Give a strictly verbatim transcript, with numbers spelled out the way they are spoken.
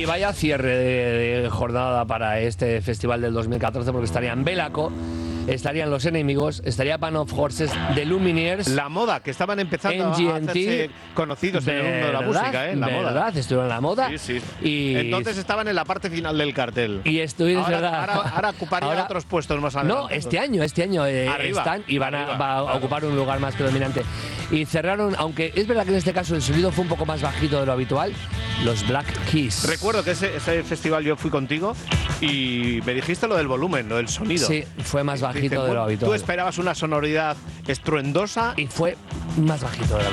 Y vaya cierre de, de jornada para este festival del dos mil catorce, porque estarían Belaco, estarían Los Enemigos, estaría Band of Horses, The Lumineers, La Moda, que estaban empezando a hacerse conocidos en el mundo de la música, ¿eh? La Moda. ¿Verdad? Estuvieron en La Moda. Sí, sí. Y entonces estaban en la parte final del cartel. Y estuvieron, ahora, ¿verdad? ahora, ahora ocuparían Ahora, otros puestos más adelante. No, este año, este año eh, Arriba, están y van a, arriba, va a claro. ocupar un lugar más predominante. Y cerraron, aunque es verdad que en este caso el sonido fue un poco más bajito de lo habitual, los Black Keys. Recuerdo que ese, ese festival yo fui contigo y me dijiste lo del volumen, lo del sonido. Sí, fue más bajito Dicen, de lo habitual. Tú esperabas una sonoridad estruendosa y fue más bajito de lo